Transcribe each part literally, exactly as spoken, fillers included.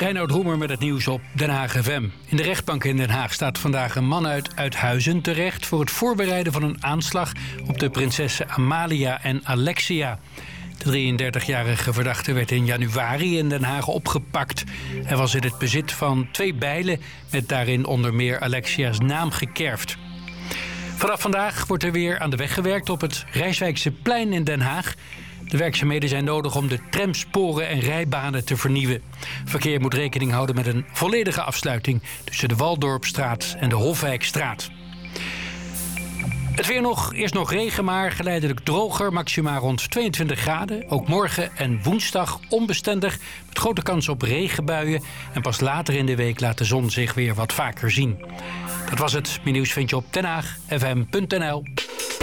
Reinoud Roemer met het nieuws op Den Haag F M. In de rechtbank in Den Haag staat vandaag een man uit Uithuizen terecht voor het voorbereiden van een aanslag op de prinsessen Amalia en Alexia. De drieëndertigjarige verdachte werd in januari in Den Haag opgepakt. Hij was in het bezit van twee bijlen met daarin onder meer Alexia's naam gekerfd. Vanaf vandaag wordt er weer aan de weg gewerkt op het Rijswijkse plein in Den Haag. De werkzaamheden zijn nodig om de tramsporen en rijbanen te vernieuwen. Verkeer moet rekening houden met een volledige afsluiting tussen de Waldorpstraat en de Hofwijkstraat. Het weer nog, eerst nog regen, maar geleidelijk droger. Maxima rond tweeëntwintig graden. Ook morgen en woensdag onbestendig met grote kans op regenbuien. En pas later in de week laat de zon zich weer wat vaker zien. Dat was het. Mijn nieuws vind je op den haag f m punt n l.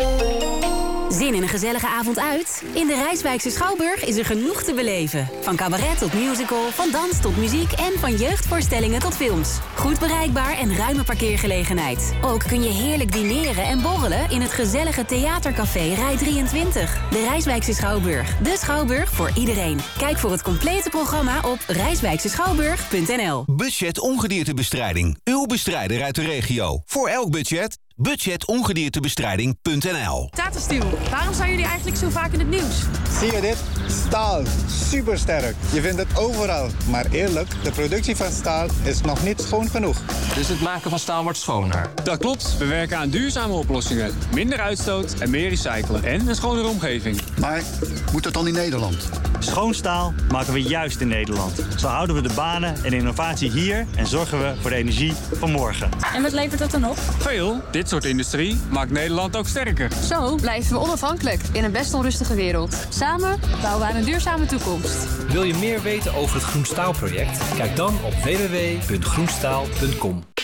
Zin in een gezellige avond uit? In de Rijswijkse Schouwburg is er genoeg te beleven. Van cabaret tot musical, van dans tot muziek en van jeugdvoorstellingen tot films. Goed bereikbaar en ruime parkeergelegenheid. Ook kun je heerlijk dineren en borrelen in het gezellige theatercafé Rij drieëntwintig. De Rijswijkse Schouwburg. De Schouwburg voor iedereen. Kijk voor het complete programma op rijswijkse schouwburg punt n l. Budget ongediertebestrijding. Uw bestrijder uit de regio. Voor elk budget. budget ongediertebestrijding punt n l. Tata Steel, waarom zijn jullie eigenlijk zo vaak in het nieuws? Zie je dit? Staal. Supersterk. Je vindt het overal. Maar eerlijk, de productie van staal is nog niet schoon genoeg. Dus het maken van staal wordt schoner? Dat klopt. We werken aan duurzame oplossingen. Minder uitstoot en meer recyclen. En een schonere omgeving. Maar moet dat dan in Nederland? Schoon staal maken we juist in Nederland. Zo houden we de banen en innovatie hier en zorgen we voor de energie van morgen. En wat levert dat dan op? Veel. Dit soort industrie maakt Nederland ook sterker. Zo blijven we onafhankelijk in een best onrustige wereld. Samen bouwen we aan een duurzame toekomst. Wil je meer weten over het Groen Staal project? Kijk dan op w w w punt groenstaal punt com.